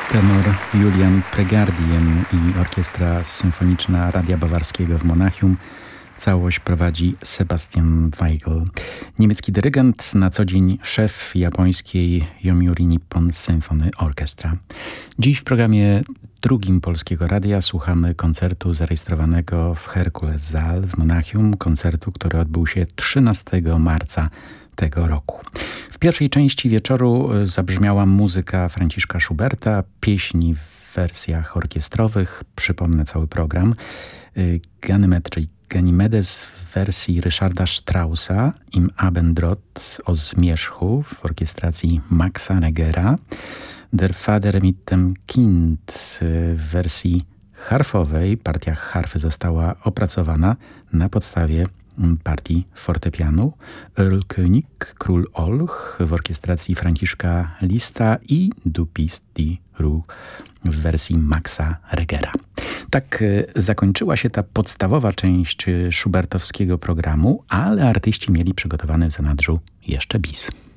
Tenor Julian Pregardien i Orkiestra Symfoniczna Radia Bawarskiego w Monachium. Całość prowadzi Sebastian Weigl. Niemiecki dyrygent, na co dzień szef japońskiej Yomiuri Nippon Symphony Orchestra. Dziś w programie drugim Polskiego Radia słuchamy koncertu zarejestrowanego w Herkulessaal w Monachium. Koncertu, który odbył się 13 marca tego roku. W pierwszej części wieczoru zabrzmiała muzyka Franciszka Schuberta, pieśni w wersjach orkiestrowych. Przypomnę cały program. Ganymedes w wersji Ryszarda Straussa, Im Abendrot o zmierzchu w orkiestracji Maxa Regera, Der Vater mit dem Kind w wersji harfowej. Partia harfy została opracowana na podstawie partii fortepianu, Earl König, Król Olch w orkiestracji Franciszka Lista i Du bist die Ruhe w wersji Maxa Regera. Tak zakończyła się ta podstawowa część schubertowskiego programu, ale artyści mieli przygotowany w zanadrzu jeszcze bis.